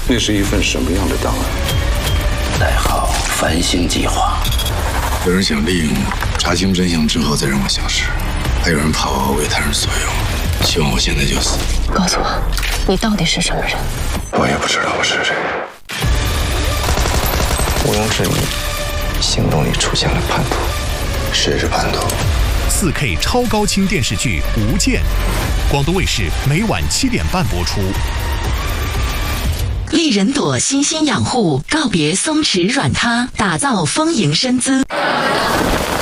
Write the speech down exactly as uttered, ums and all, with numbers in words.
那是一份什么样的档案？ 代号繁星计划。 有人想利用我，查清真相之后再让我消失；还有人怕我为他人所用，希望我现在就死。 告诉我，你到底是什么人？ 我也不知道我是谁。毋庸置疑，行动里出现了叛徒。谁是叛徒？ 四 K 超高清电视剧《无间》，广东卫视每晚七点半播出。 丽人朵新鲜养护，告别松弛软塌，打造丰盈身姿。